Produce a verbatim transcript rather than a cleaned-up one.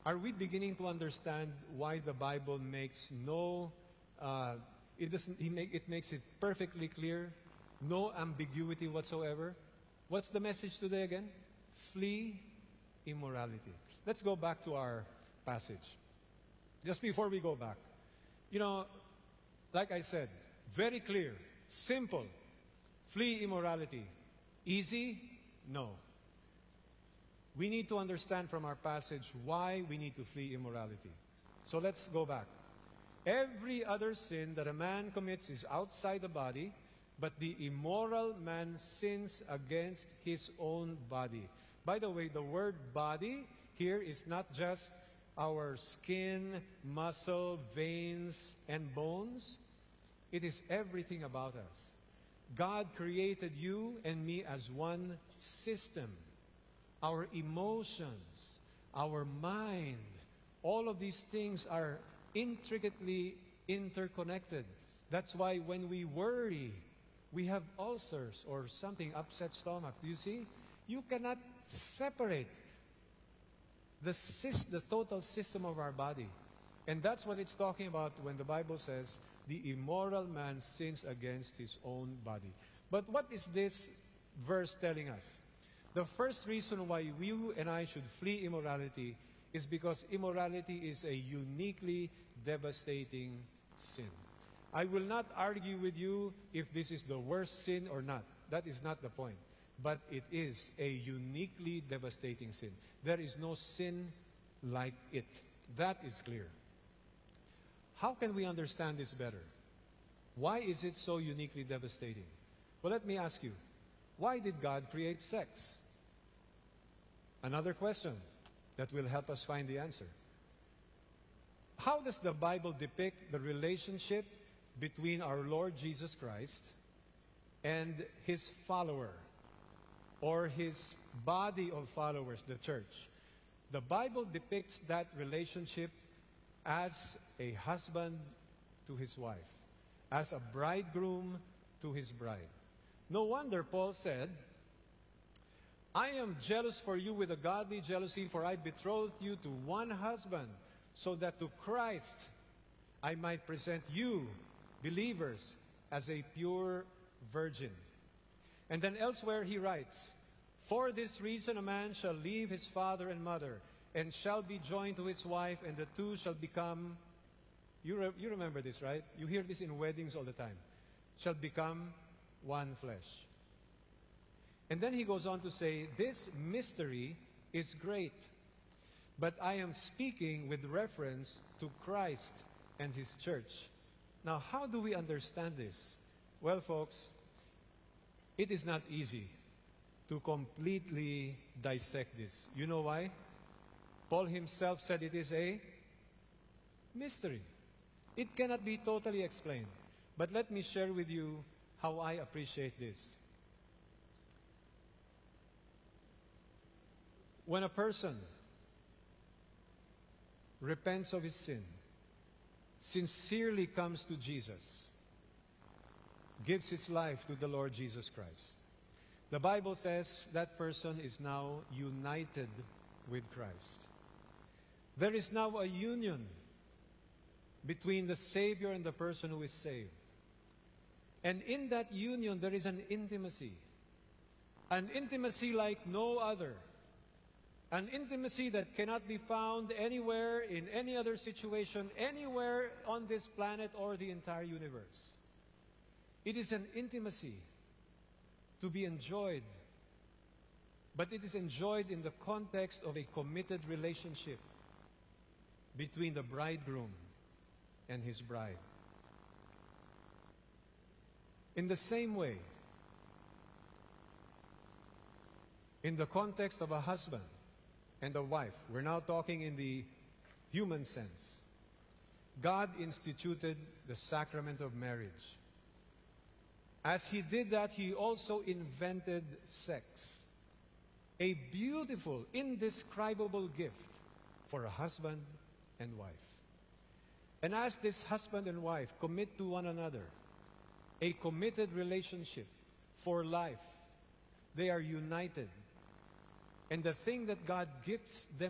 Are we beginning to understand why the Bible makes no, uh, it doesn't, it, make, it makes it perfectly clear, no ambiguity whatsoever? What's the message today again? Flee immorality. Let's go back to our passage. Just before we go back, you know, like I said, very clear, simple. Flee immorality. Easy? No. We need to understand from our passage why we need to flee immorality. So let's go back. Every other sin that a man commits is outside the body, but the immoral man sins against his own body. By the way, the word body here is not just our skin, muscle, veins, and bones. It is everything about us. God created you and me as one system. Our emotions, our mind, all of these things are intricately interconnected. That's why when we worry, we have ulcers or something, upset stomach. Do you see? You cannot separate the, syst- the total system of our body. And that's what it's talking about when the Bible says, the immoral man sins against his own body. But what is this verse telling us? The first reason why you and I should flee immorality is because immorality is a uniquely devastating sin. I will not argue with you if this is the worst sin or not. That is not the point. But it is a uniquely devastating sin. There is no sin like it. That is clear. How can we understand this better? Why is it so uniquely devastating? Well, let me ask you, why did God create sex? Another question that will help us find the answer. How does the Bible depict the relationship between our Lord Jesus Christ and His follower, or His body of followers, the church? The Bible depicts that relationship as a husband to his wife, as a bridegroom to his bride. No wonder Paul said, I am jealous for you with a godly jealousy, for I betrothed you to one husband, so that to Christ I might present you, believers, as a pure virgin. And then elsewhere he writes, for this reason a man shall leave his father and mother, and shall be joined to his wife, and the two shall become, you, re- you remember this, right? You hear this in weddings all the time. Shall become one flesh. And then he goes on to say, this mystery is great, but I am speaking with reference to Christ and His church. Now, how do we understand this? Well, folks, it is not easy to completely dissect this. You know why? Paul himself said it is a mystery. It cannot be totally explained. But let me share with you how I appreciate this. When a person repents of his sin, sincerely comes to Jesus, gives his life to the Lord Jesus Christ, the Bible says that person is now united with Christ. There is now a union between the Savior and the person who is saved. And in that union, there is an intimacy. An intimacy like no other. An intimacy that cannot be found anywhere, in any other situation, anywhere on this planet or the entire universe. It is an intimacy to be enjoyed, but it is enjoyed in the context of a committed relationship between the bridegroom and his bride. In the same way, in the context of a husband and a wife, we're now talking in the human sense, God instituted the sacrament of marriage. As He did that, He also invented sex, a beautiful, indescribable gift for a husband and wife. And as this husband and wife commit to one another, a committed relationship for life, they are united. And the thing that God gifts them